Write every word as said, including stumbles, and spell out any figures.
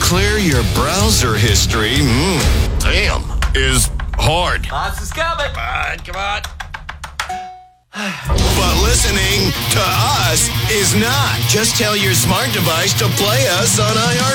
clear your browser history, mm, damn, is hard. Boss is coming. Come on, come on. But listening to us is not. Just tell your smart device to play us on iHeart.